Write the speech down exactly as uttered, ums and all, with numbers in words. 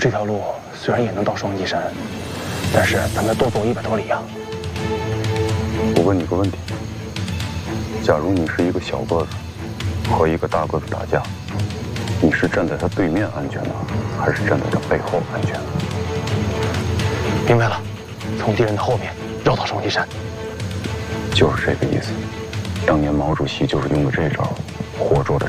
这条路虽然也能到双岐山，但是咱们多走一百多里呀。 我问你个问题：假如你是一个小个子和一个大个子打架，你是站在他对面安全呢，还是站在他背后安全呢？ 明白了，从敌人的后面绕到双岐山。 就是这个意思。当年毛主席就是用的这招，活捉了